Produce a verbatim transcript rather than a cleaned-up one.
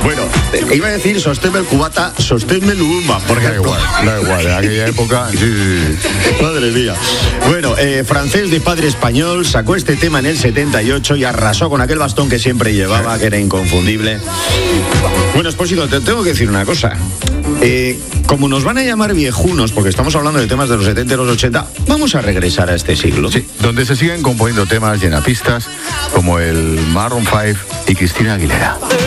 Bueno, eh, iba a decir sosténme el cubata, sosténme el umba, porque Da igual, da igual, en aquella época, sí, sí, sí. Madre mía. Bueno, eh, francés de padre español, sacó este tema en el setenta y ocho y arrasó con aquel bastón que siempre llevaba, que era inconfundible. Bueno, Expósito, te tengo que decir una cosa. Eh, como nos van a llamar viejunos, porque estamos hablando de temas de los setenta y los ochenta, vamos a regresar a este siglo. Sí, donde se siguen componiendo temas llenapistas como el Maroon cinco y Cristina Aguilera.